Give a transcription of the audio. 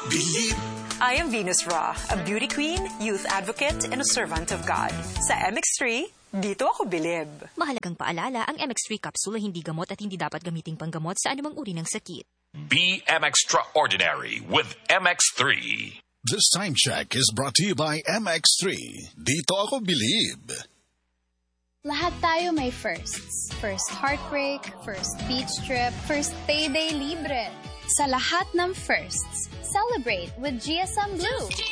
Believe. I am Venus Ra, a beauty queen, youth advocate, and a servant of God. Sa MX3, dito ako bilib. Mahalagang paalala, ang MX3 capsule ay hindi gamot at hindi dapat gamiting panggamot sa anumang uri ng sakit. Be extraordinary with MX3. This time check is brought to you by MX3. Dito ako bilib. Lahat tayo may firsts. First heartbreak, first beach trip, first payday libre. Sa lahat ng firsts, celebrate with GSM Blue.